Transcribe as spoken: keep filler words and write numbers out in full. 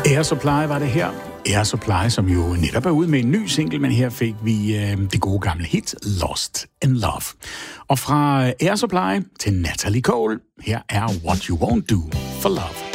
Air Supply var det her. Air Supply, som jo netop er ude med en ny single, men her fik vi øh, det gode gamle hit Lost in Love. Og fra Air Supply til Natalie Cole, her er What You Won't Do for Love.